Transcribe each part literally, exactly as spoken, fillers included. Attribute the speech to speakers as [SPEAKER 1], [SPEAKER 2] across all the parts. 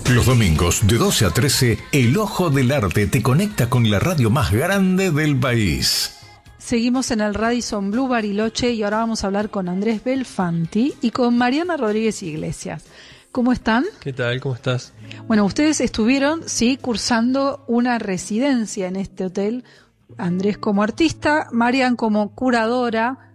[SPEAKER 1] Los domingos de doce a trece, El Ojo del Arte te conecta con la radio más grande del país.
[SPEAKER 2] Seguimos en el Radisson Blu Bariloche y ahora vamos a hablar con Andrés Belfanti y con Mariana Rodríguez Iglesias. ¿Cómo están?
[SPEAKER 3] ¿Qué tal? ¿Cómo estás?
[SPEAKER 2] Bueno, ustedes estuvieron, sí, cursando una residencia en este hotel. Andrés como artista, Marian como curadora.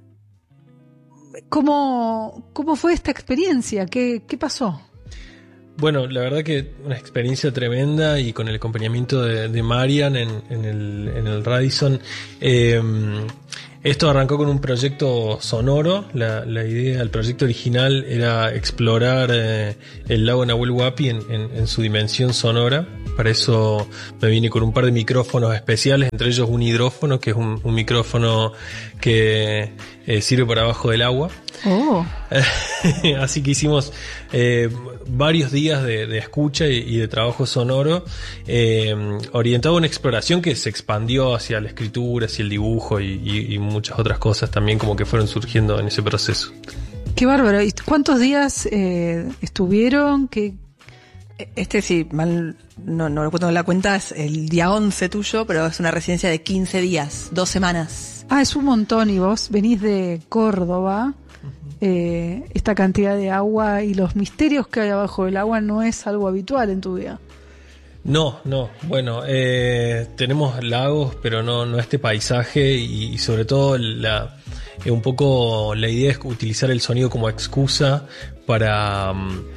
[SPEAKER 2] ¿Cómo, cómo fue esta experiencia? ¿Qué, qué pasó?
[SPEAKER 3] Bueno, la verdad que una experiencia tremenda y con el acompañamiento de, de Marian en, en, el, en el Radisson. Eh, esto arrancó con un proyecto sonoro. La, la idea, el proyecto original era explorar eh, el lago Nahuel Huapi en, en, en su dimensión sonora. Para eso me vine con un par de micrófonos especiales, entre ellos un hidrófono, que es un, un micrófono que eh, sirve para abajo del agua.
[SPEAKER 2] Oh.
[SPEAKER 3] Así que hicimos eh, varios días de, de escucha y, y de trabajo sonoro eh, orientado a una exploración que se expandió hacia la escritura, hacia el dibujo y, y, y muchas otras cosas también como que fueron surgiendo en ese proceso.
[SPEAKER 2] Qué bárbaro. ¿Y cuántos días eh, estuvieron? ¿Qué?
[SPEAKER 4] Este sí, mal no, no lo puedo la cuenta, es el día once tuyo, pero es una residencia de quince días, dos semanas.
[SPEAKER 2] Ah, es un montón. Y vos venís de Córdoba. Eh, esta cantidad de agua y los misterios que hay abajo del agua no es algo habitual en tu vida.
[SPEAKER 3] No, no. Bueno, eh, tenemos lagos, pero no, no este paisaje y, y sobre todo la, eh, un poco la idea es utilizar el sonido como excusa para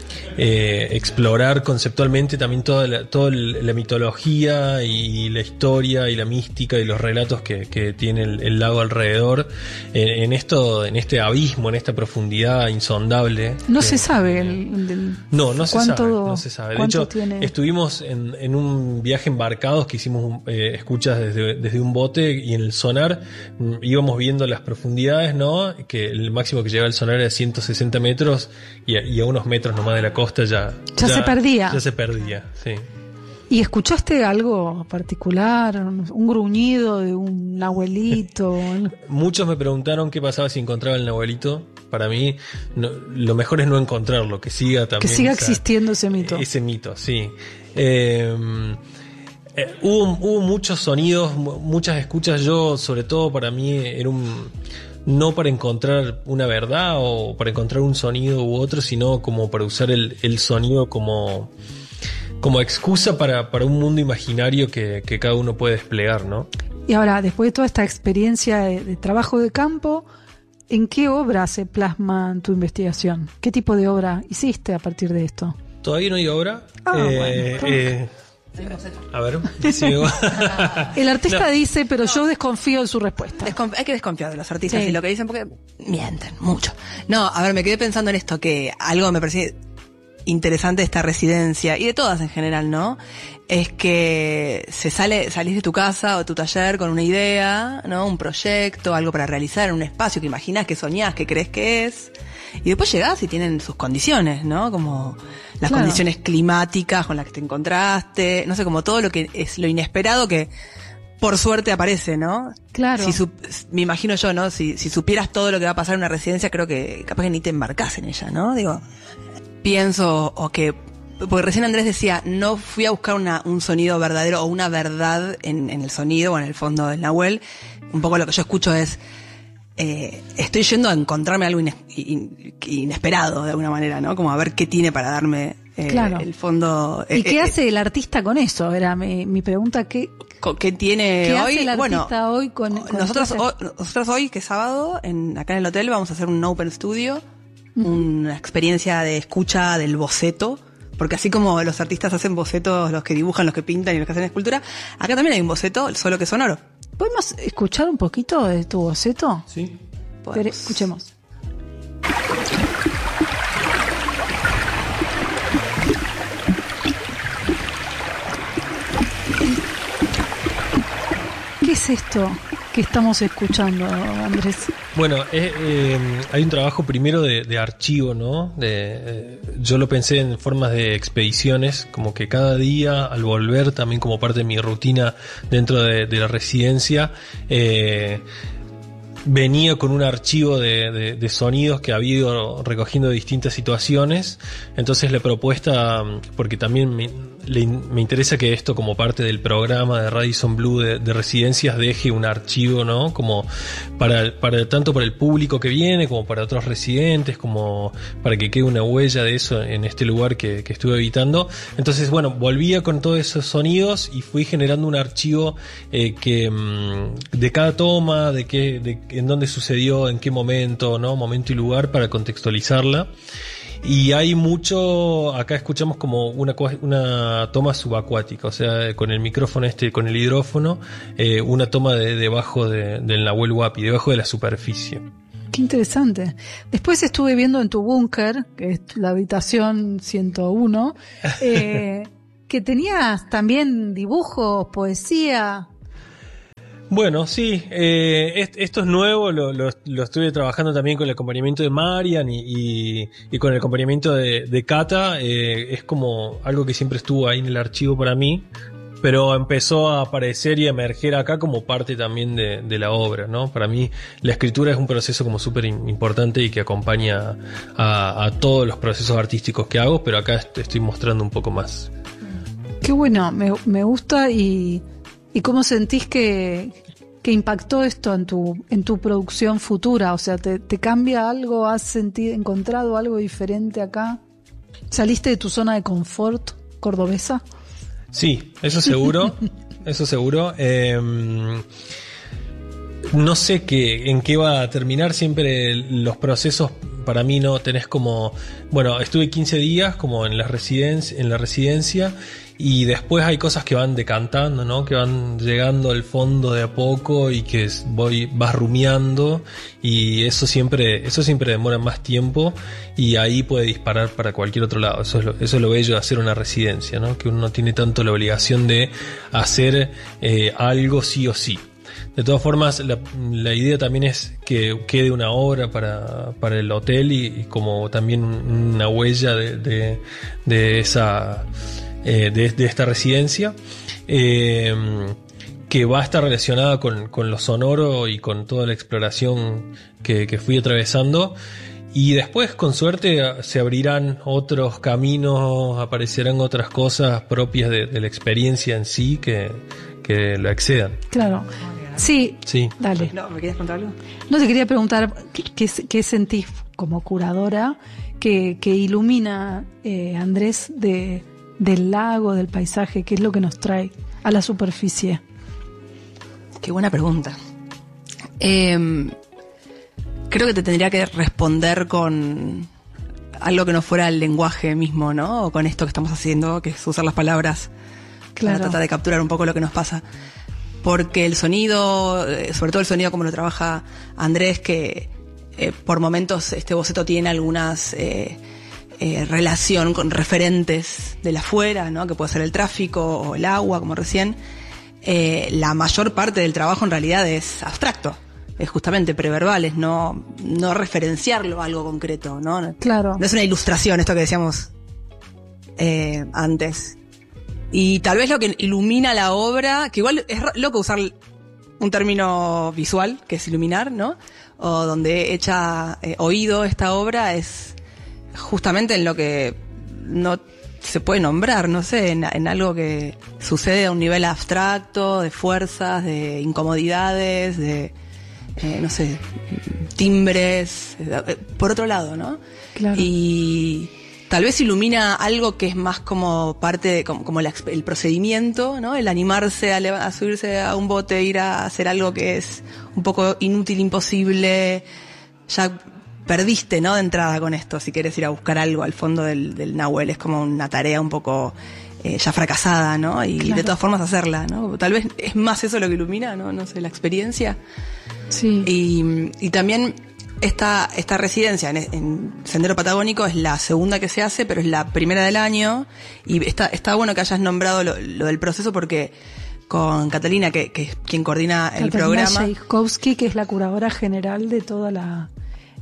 [SPEAKER 3] eh, explorar conceptualmente también toda la, toda la mitología y la historia y la mística y los relatos que, que tiene el, el lago alrededor en, en esto, en este abismo, en esta profundidad insondable.
[SPEAKER 2] No
[SPEAKER 3] que,
[SPEAKER 2] se sabe el, el,
[SPEAKER 3] no, no se
[SPEAKER 2] cuánto,
[SPEAKER 3] sabe, no se sabe. De hecho,
[SPEAKER 2] tiene...
[SPEAKER 3] estuvimos en, en un viaje embarcados que hicimos eh, escuchas desde, desde un bote y en el sonar mm, íbamos viendo las profundidades, ¿no? Que el máximo que llegaba el sonar era ciento sesenta metros. Y a, y a unos metros nomás de la costa ya...
[SPEAKER 2] Ya, ya se perdía.
[SPEAKER 3] Ya se perdía, sí.
[SPEAKER 2] ¿Y escuchaste algo particular? ¿Un gruñido de un nahuelito?
[SPEAKER 3] Muchos me preguntaron qué pasaba si encontraba el nahuelito. Para mí, no, lo mejor es no encontrarlo, que siga también...
[SPEAKER 2] Que siga
[SPEAKER 3] esa,
[SPEAKER 2] existiendo ese mito.
[SPEAKER 3] Ese mito, sí. Eh, eh, hubo, hubo muchos sonidos, muchas escuchas. Yo, sobre todo, para mí era un... no para encontrar una verdad o para encontrar un sonido u otro, sino como para usar el, el sonido como, como excusa para, para un mundo imaginario que, que cada uno puede desplegar, ¿no?
[SPEAKER 2] Y ahora, después de toda esta experiencia de, de trabajo de campo, ¿en qué obra se plasma tu investigación? ¿Qué tipo de obra hiciste a partir de esto?
[SPEAKER 3] Todavía no hay obra.
[SPEAKER 2] Ah,
[SPEAKER 3] eh,
[SPEAKER 2] bueno,
[SPEAKER 3] eh, A ver, sí.
[SPEAKER 2] El artista
[SPEAKER 3] no.
[SPEAKER 2] dice, pero yo desconfío de su respuesta.
[SPEAKER 4] Desconf- hay que desconfiar de los artistas
[SPEAKER 2] sí.
[SPEAKER 4] y lo que dicen porque mienten mucho. No, a ver, me quedé pensando en esto, que algo me parecía interesante de esta residencia y de todas en general, ¿no? Es que se sale, salís de tu casa o de tu taller con una idea, ¿no? Un proyecto, algo para realizar en un espacio que imaginás, que soñás, que crees que es. Y después llegás y tienen sus condiciones, ¿no? Como las
[SPEAKER 2] claro.
[SPEAKER 4] condiciones climáticas con las que te encontraste, no sé, como todo lo que es lo inesperado que por suerte aparece, ¿no?
[SPEAKER 2] Claro.
[SPEAKER 4] Si su, me imagino yo, ¿no? Si, si supieras todo lo que va a pasar en una residencia, creo que capaz que ni te embarcás en ella, ¿no? Digo, pienso, o que, porque recién Andrés decía, no fui a buscar una, un sonido verdadero o una verdad en, en el sonido o en el fondo del Nahuel. Un poco lo que yo escucho es, Eh, estoy yendo a encontrarme algo ines- in- inesperado de alguna manera, ¿no? Como a ver qué tiene para darme eh,
[SPEAKER 2] claro.
[SPEAKER 4] el fondo.
[SPEAKER 2] ¿Y
[SPEAKER 4] eh,
[SPEAKER 2] qué
[SPEAKER 4] eh,
[SPEAKER 2] hace el artista con eso? Era mi, mi pregunta. ¿Qué,
[SPEAKER 4] ¿Qué tiene
[SPEAKER 2] ¿Qué
[SPEAKER 4] hoy?
[SPEAKER 2] hace el
[SPEAKER 4] Bueno,
[SPEAKER 2] artista hoy con, con
[SPEAKER 4] nosotros,
[SPEAKER 2] todo
[SPEAKER 4] hoy, nosotros hoy, que es sábado, en, acá en el hotel vamos a hacer un open studio, uh-huh. una experiencia de escucha del boceto. Porque así como los artistas hacen bocetos, los que dibujan, los que pintan y los que hacen escultura, acá también hay un boceto, solo que sonoro.
[SPEAKER 2] ¿Podemos escuchar un poquito de tu boceto?
[SPEAKER 3] Sí.
[SPEAKER 2] Pero escuchemos. ¿Qué es esto que estamos escuchando, Andrés?
[SPEAKER 3] Bueno, eh, eh, hay un trabajo primero de, de archivo, ¿no? De, eh, yo lo pensé en formas de expediciones, como que cada día al volver, también como parte de mi rutina dentro de, de la residencia, eh, venía con un archivo de, de, de sonidos que había ido recogiendo de distintas situaciones. Entonces la propuesta, porque también me, le, me interesa que esto como parte del programa de Radisson Blu de, de residencias deje un archivo, ¿no? Como para, para tanto para el público que viene como para otros residentes, como para que quede una huella de eso en este lugar que, que estuve habitando. Entonces, bueno, volvía con todos esos sonidos y fui generando un archivo eh, que de cada toma, de qué, de en dónde sucedió, en qué momento, ¿no? Momento y lugar para contextualizarla. Y hay mucho, acá escuchamos como una, una toma subacuática, o sea, con el micrófono este, con el hidrófono, eh, una toma de debajo de, del Nahuel Huapi, debajo de la superficie.
[SPEAKER 2] Qué interesante. Después estuve viendo en tu búnker, que es la habitación ciento uno, eh, que tenías también dibujos, poesía.
[SPEAKER 3] Bueno, sí, eh, esto es nuevo, lo, lo, lo estuve trabajando también con el acompañamiento de Marian y, y, y con el acompañamiento de, de Cata. Eh, es como algo que siempre estuvo ahí en el archivo para mí, pero empezó a aparecer y a emerger acá como parte también de, de la obra, ¿no? Para mí la escritura es un proceso como súper importante y que acompaña a, a todos los procesos artísticos que hago, pero acá estoy mostrando un poco más.
[SPEAKER 2] Qué bueno, me, me gusta. y... ¿Y cómo sentís que, que impactó esto en tu en tu producción futura? O sea, ¿te, te cambia algo? ¿Has sentido, encontrado algo diferente acá? ¿Saliste de tu zona de confort cordobesa?
[SPEAKER 3] Sí, eso seguro, eso seguro. Eh, no sé qué, en qué va a terminar. Siempre los procesos para mí no tenés como... Bueno, estuve quince días como en la residencia, en la residencia. Y después hay cosas que van decantando, ¿no? Que van llegando al fondo de a poco y que voy, vas rumiando, y eso siempre, eso siempre demora más tiempo y ahí puede disparar para cualquier otro lado. Eso es lo, eso es lo bello de hacer una residencia, ¿no? Que uno no tiene tanto la obligación de hacer eh, algo sí o sí. De todas formas, la, la idea también es que quede una obra para, para el hotel y, y como también una huella de, de, de esa... Eh, de, de esta residencia, eh, que va a estar relacionada con, con lo sonoro y con toda la exploración que, que fui atravesando. Y después, con suerte, se abrirán otros caminos, aparecerán otras cosas propias de, de la experiencia en sí que, que lo excedan.
[SPEAKER 2] Claro. Sí,
[SPEAKER 3] sí.
[SPEAKER 2] Dale.
[SPEAKER 4] No, ¿me querías contar algo?
[SPEAKER 2] No, te quería preguntar qué, qué, qué sentís como curadora que, que ilumina eh, Andrés de... del lago, del paisaje, ¿qué es lo que nos trae a la superficie?
[SPEAKER 4] Qué buena pregunta. Eh, creo que te tendría que responder con algo que no fuera el lenguaje mismo, ¿no? O con esto que estamos haciendo, que es usar las palabras, claro, para tratar de capturar un poco lo que nos pasa. Porque el sonido, sobre todo el sonido como lo trabaja Andrés, que eh, por momentos este boceto tiene algunas... Eh, Eh, relación con referentes de la afuera, ¿no? Que puede ser el tráfico o el agua, como recién. Eh, la mayor parte del trabajo en realidad es abstracto, es justamente preverbal, es no, no referenciarlo a algo concreto, ¿no?
[SPEAKER 2] Claro.
[SPEAKER 4] No es una ilustración, esto que decíamos eh, antes. Y tal vez lo que ilumina la obra, que igual es loco usar un término visual, que es iluminar, ¿no? O donde echa eh, oído esta obra, es justamente en lo que no se puede nombrar, no sé, en, en algo que sucede a un nivel abstracto, de fuerzas, de incomodidades, de, eh, no sé, timbres, eh, por otro lado, ¿no?
[SPEAKER 2] Claro.
[SPEAKER 4] Y tal vez ilumina algo que es más como parte de, como, como la, el procedimiento, ¿no? El animarse a, a subirse a un bote, ir a hacer algo que es un poco inútil, imposible, ya perdiste, ¿no? De entrada con esto, si quieres ir a buscar algo al fondo del, del Nahuel, es como una tarea un poco eh, ya fracasada, ¿no? Y claro, de todas formas hacerla, ¿no? Tal vez es más eso lo que ilumina, ¿no? No sé, la experiencia.
[SPEAKER 2] Sí.
[SPEAKER 4] Y, y también esta, esta residencia en, en Sendero Patagónico es la segunda que se hace, pero es la primera del año, y está, está bueno que hayas nombrado lo, lo del proceso porque con Catalina, que, que es quien coordina el
[SPEAKER 2] Catalina
[SPEAKER 4] programa.
[SPEAKER 2] Tchaikovsky, que es la curadora general de toda la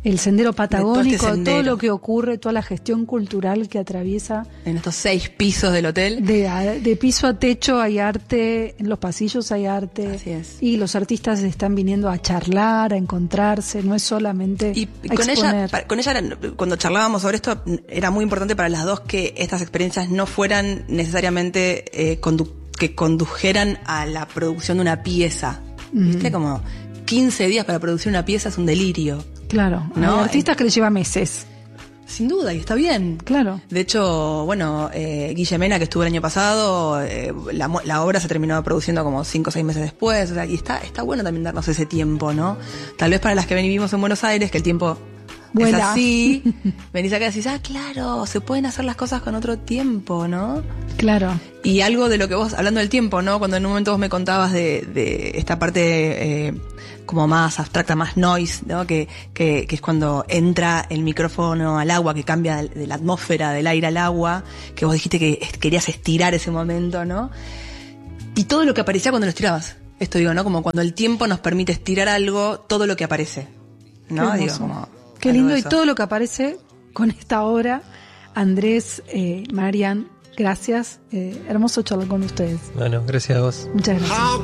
[SPEAKER 2] el sendero patagónico,
[SPEAKER 4] De todo este
[SPEAKER 2] todo
[SPEAKER 4] sendero.
[SPEAKER 2] lo que ocurre, toda la gestión cultural que atraviesa.
[SPEAKER 4] En estos seis pisos del hotel.
[SPEAKER 2] De, a- de piso a techo hay arte, en los pasillos hay arte.
[SPEAKER 4] Así es.
[SPEAKER 2] Y los artistas están viniendo a charlar, a encontrarse, no es solamente
[SPEAKER 4] Y
[SPEAKER 2] a
[SPEAKER 4] con ella,
[SPEAKER 2] exponer.
[SPEAKER 4] pa- con ella, era- cuando charlábamos sobre esto, era muy importante para las dos que estas experiencias no fueran necesariamente eh, condu- que condujeran a la producción de una pieza. ¿Viste? Como quince días para producir una pieza es un delirio.
[SPEAKER 2] Claro,
[SPEAKER 4] No,
[SPEAKER 2] hay artistas que les lleva meses.
[SPEAKER 4] Sin duda, y está bien.
[SPEAKER 2] Claro.
[SPEAKER 4] De hecho, bueno, eh, Guille Mena, que estuvo el año pasado, eh, la, mo- la obra se terminó produciendo como cinco o seis meses después. O sea, y está, está bueno también darnos ese tiempo, ¿no? Tal vez para las que vivimos en Buenos Aires, que el tiempo
[SPEAKER 2] Vuela.
[SPEAKER 4] es así, venís acá y decís, ah, claro, se pueden hacer las cosas con otro tiempo, ¿no?
[SPEAKER 2] Claro.
[SPEAKER 4] Y algo de lo que vos, hablando del tiempo, ¿no? Cuando en un momento vos me contabas de, de esta parte eh, como más abstracta, más noise, ¿no? Que, que, que es cuando entra el micrófono al agua, que cambia de, de la atmósfera, del aire al agua, que vos dijiste que es- querías estirar ese momento, ¿no? Y todo lo que aparecía cuando lo estirabas. Esto digo, ¿no? Como cuando el tiempo nos permite estirar algo, todo lo que aparece, ¿no?
[SPEAKER 2] Qué
[SPEAKER 4] Digo,
[SPEAKER 2] hermoso.
[SPEAKER 4] como
[SPEAKER 2] Qué
[SPEAKER 4] algo
[SPEAKER 2] lindo
[SPEAKER 4] de
[SPEAKER 2] y
[SPEAKER 4] eso.
[SPEAKER 2] todo lo que aparece con esta obra. Andrés, eh, Marian, gracias. Eh, hermoso charlar con ustedes.
[SPEAKER 3] Bueno, gracias a vos.
[SPEAKER 2] Muchas gracias.